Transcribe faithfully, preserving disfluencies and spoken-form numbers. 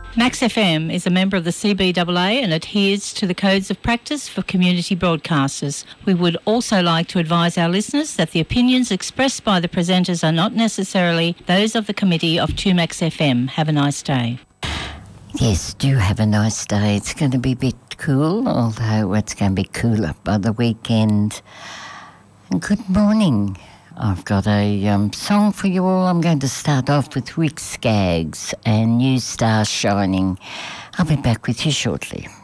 Max F M is a member of the C B A A and adheres to the codes of practice for community broadcasters. We would also like to advise our listeners that the opinions expressed by the presenters are not necessarily those of the committee of two Max F M. Have a nice day. Yes, do have a nice day. It's going to be a bit cool, although it's going to be cooler by the weekend. And good morning. I've got a um, song for you all. I'm going to start off with Rick Skaggs and New Star Shining. I'll be back with you shortly.